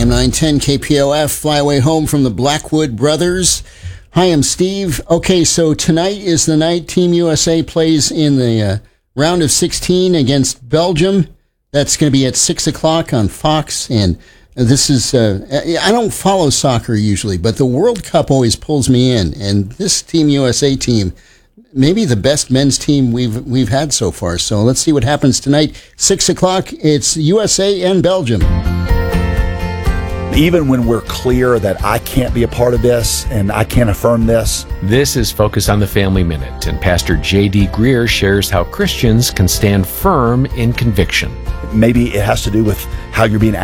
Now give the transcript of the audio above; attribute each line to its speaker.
Speaker 1: AM 910 KPOF, Fly Away Home from the Blackwood Brothers. Hi, I'm Steve. Okay, so tonight is the night Team USA plays in the round of 16 against Belgium. That's going to be at 6 o'clock on Fox, and this is, I don't follow soccer usually, but the World Cup always pulls me in, and this Team USA team, maybe the best men's team we've had so far. So let's see what happens tonight. 6 o'clock, it's USA and Belgium.
Speaker 2: Even when we're clear that I can't be a part of this and I can't affirm this.
Speaker 3: This is Focus on the Family Minute, and Pastor J.D. Greer shares how Christians can stand firm in conviction.
Speaker 2: Maybe it has to do with how you're being